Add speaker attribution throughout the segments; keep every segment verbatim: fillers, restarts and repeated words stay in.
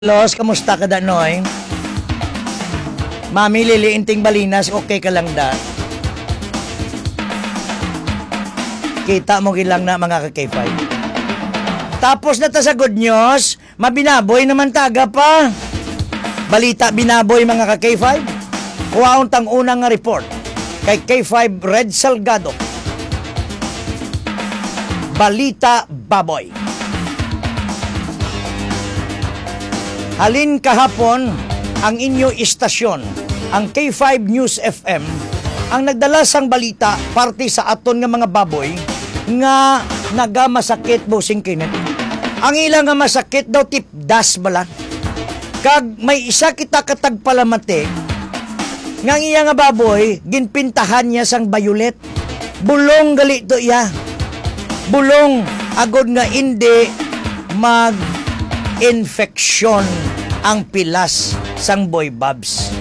Speaker 1: Los, kamusta ka da, Noy? Mami, liliinting balinas, okay ka lang da? Kita mo gilang na mga ka-K five. Tapos na ta sa good news, mabinaboy naman taga pa. Balita binaboy mga ka-K five. Kuwaon tang unang nga report kay K five Red Salgado. Balita baboy. Halin kahapon ang inyo istasyon, ang K five News F M, ang nagdala sang balita parte sa aton nga mga baboy nga nagamasakit bosing kinit. Ang ilang nga masakit daw tipdas bala. Kag may isa kita katagpalamate nga ang iya nga baboy ginpintahan niya sang bayulet. Bulong gali to iya. Bulong agod nga hindi mag infeksyon ang pilas sang boy babs.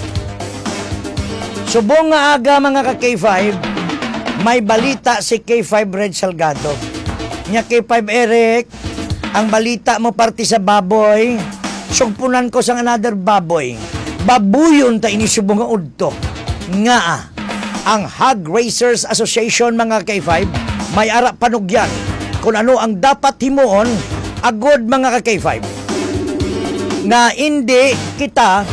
Speaker 1: Subong nga aga mga ka-K five, may balita si K five Red Salgado. Nya K five Eric, ang balita mo parte sa baboy, sugpunan ko sang another baboy. Babuyon ta ini subong nga udto. Nga ah, ang Hog Racers Association mga K five, may ara panugyan kung ano ang dapat himuon agod mga ka-K five na hindi kita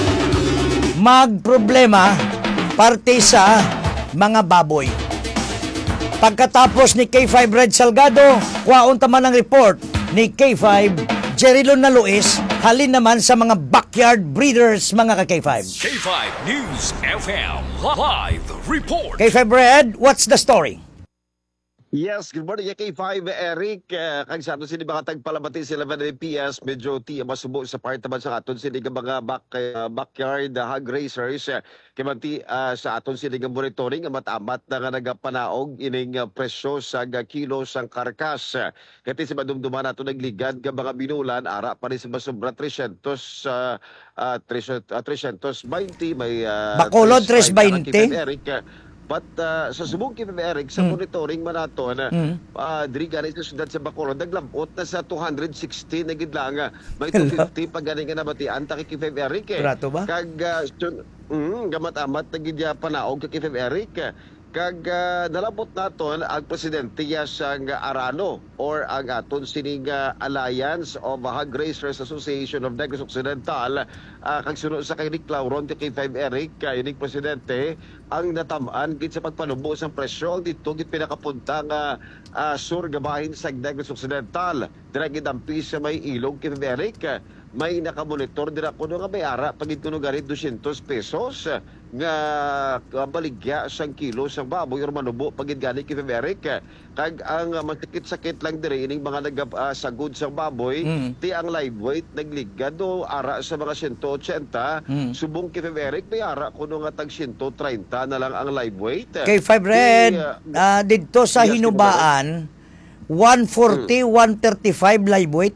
Speaker 1: magproblema parte sa mga baboy. Pagkatapos ni K five Red Salgado, kuwaon taman ang report ni K five Jerilon na Luis, halin naman sa mga backyard breeders mga ka-K five.
Speaker 2: K five News F M Live Report.
Speaker 1: K five Red, what's the story?
Speaker 3: Yes, good morning, K five Eric. Uh, kang sa aton sini mga tagpalamati sila eleven P S, medyo ti masubo sa part naman sa aton sini nga mga back, uh, backyard uh, hog racers. Uh, Kimanti uh, sa aton sini nga monitoring, amat-amat na nga nagapanaog ining uh, presyo sa uh, kilo sang karkas. Uh, Kati sa madumduman nato nagligad nga mga binulan, ara pa rin sa masubra three hundred, uh, uh, three hundred twenty, may uh,
Speaker 1: Bacolod three twenty.
Speaker 3: Eric, uh, But uh, sa subong K five Eric, sa
Speaker 1: Mm.
Speaker 3: monitoring man nato na
Speaker 1: Mm.
Speaker 3: uh, diri gani sa syudad sa Bacolod, naglambot na sa two hundred sixty na gid lang. uh, May two fifty pag gani nga nabatian ta kay K five Eric eh.
Speaker 1: Trato ba?
Speaker 3: Kag uh, syun- mm, gamat-amat na gid ya panaog kay K five Eric. eh. Kag uh, nalabot naton ang presidente ya sang Arano or ang aton sining uh, Alliance of Hog Racers Association of Negros Occidental, uh, kag sunod sa kay Rick Lauron kay K five Eric, uh, ining presidente ang natamaan gid sa pagpanubo sang presyo dito gid pinakapunta nga uh, sur gabahin sa Negros Occidental. Dira gid ampi sa may ilog K five Eric, uh, may nakamonitor dira kuno nga may ara pagid kuno garit two hundred pesos uh, nga uh, baligya sang kilo sang baboy or manubo pagid gani K five Eric. Kag ang uh, magkikit-sakit lang diri ining mga nagasagod uh, sang baboy,
Speaker 1: Mm.
Speaker 3: ti ang live weight nagligad do ara sa mga one eighty.
Speaker 1: Mm.
Speaker 3: Subong K five Eric may ara kuno nga tag one thirty na lang ang live weight.
Speaker 1: K five Red,
Speaker 3: Ti, uh,
Speaker 1: ah, dito sa
Speaker 3: yes,
Speaker 1: Hinubaan, one forty, one thirty-five live weight.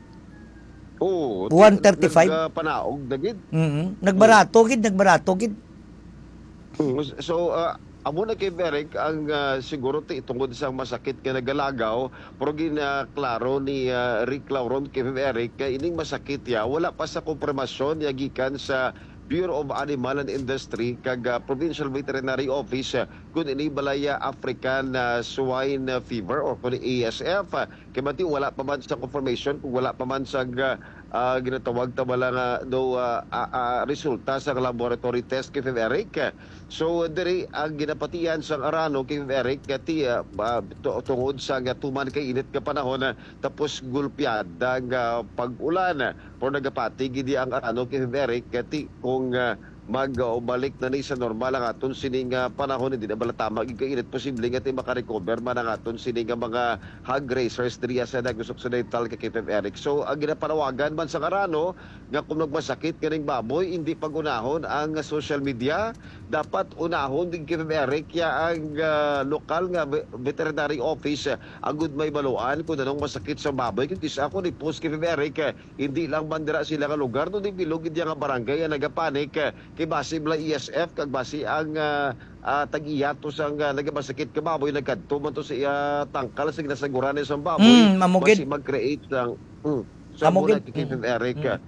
Speaker 3: oh,
Speaker 1: one thirty-five?
Speaker 3: Nagpanaog na gid.
Speaker 1: Mhm. Nagbarato gid, nagbarato gid.
Speaker 3: Mm, So, uh, amo na kay Eric ang uh, siguro ti tungod sa masakit nga nagalagaw, pero ginaklaro ni uh, Rick Lauron kay Eric, kay ining masakit ya wala pa sa konfirmasyon ya gikan sa Bureau of Animal and Industry kag uh, Provincial Veterinary Office uh, kung ini balaya African uh, Swine Fever or kung A S F. Uh, kay mati wala pa man sa confirmation, kung wala pa man sa uh, uh, ginatawag ta wala nga do uh, uh, uh, resulta sa laboratory test kay Eric. So diri ang ginapatian sa Arano kay Eric kati uh, uh, tungod sa uh, tuman kay init ka panahon uh, tapos gulpyada nga pag-ulan. Pero nagapati gidi ang Arano kay Eric kati kung uh, mag-ubalik na ni sa normal ang aton sining uh, panahon, hindi na bala tama gikainit posible nga ti makarecover man ang aton sining uh, mga hog racers diri sa Negros Occidental kay K five Eric. So ang ginapanawagan man sa Arano nga kung nagmasakit kaning baboy, hindi pagunahon ang uh, social media, dapat unahon din K five Eric ya ang uh, lokal nga veterinary office uh, agud may baluan kung anong masakit sa baboy. Kung kisa ako ni post K five Eric, uh, hindi lang bandera sila nga lugar no di bilog gid nga barangay uh, nagapanik uh, kay base bla E S F kag base ang uh, uh, tag-iyato sang uh, nagamasakit ka baboy nagkadto man to sa uh, tangkal sa ginasaguran sa baboy
Speaker 1: Mm, mamugid.
Speaker 3: base mag-create ng mm, So amo
Speaker 1: Amo
Speaker 3: na
Speaker 1: gid.
Speaker 3: kay Eric.